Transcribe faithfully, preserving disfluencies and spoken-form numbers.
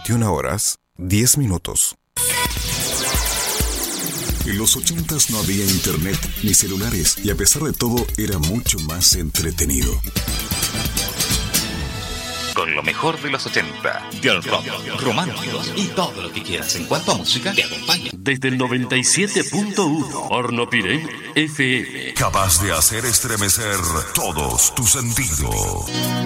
veintiuna horas, diez minutos. En los ochentas no había internet ni celulares y a pesar de todo era mucho más entretenido. Con lo mejor de los ochenta, del rock, románticos y todo lo que quieras en cuanto a música te acompaña. Desde el noventa y siete punto uno, Hornopirén F M. Capaz de hacer estremecer todos tus sentidos.